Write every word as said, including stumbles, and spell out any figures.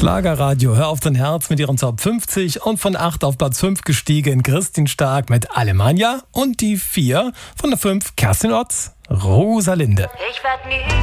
Schlagerradio, hör auf dein Herz mit ihren Top fünfzig und von acht auf Platz fünf gestiegen Christine Stark mit Alemannia und die vier von der fünf Kerstin Otz, Rosalinde. Ich werd nie